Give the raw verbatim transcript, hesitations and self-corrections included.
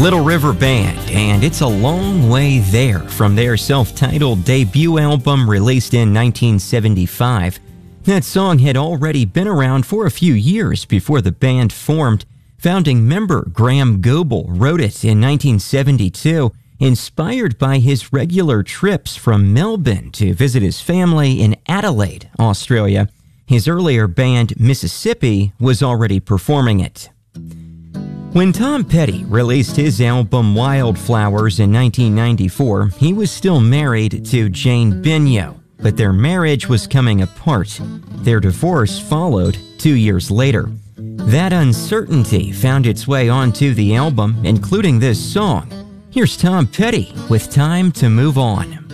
Little River Band, and It's a Long Way There from their self-titled debut album released in nineteen seventy-five. That song had already been around for a few years before the band formed. Founding member Graham Goebel wrote it in nineteen seventy-two, inspired by his regular trips from Melbourne to visit his family in Adelaide, Australia. His earlier band, Mississippi, was already performing it. When Tom Petty released his album Wildflowers in nineteen ninety-four, he was still married to Jane Benyo, but their marriage was coming apart. Their divorce followed two years later. That uncertainty found its way onto the album, including this song. Here's Tom Petty with Time to Move On.